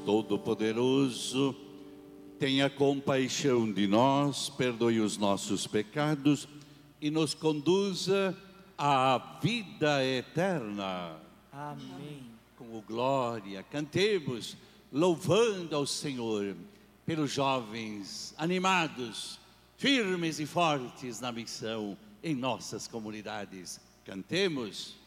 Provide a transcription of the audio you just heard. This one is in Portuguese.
Todo-Poderoso, tenha compaixão de nós, perdoe os nossos pecados e nos conduza à vida eterna. Amém. Com glória, cantemos, louvando ao Senhor, pelos jovens animados, firmes e fortes na missão em nossas comunidades. Cantemos.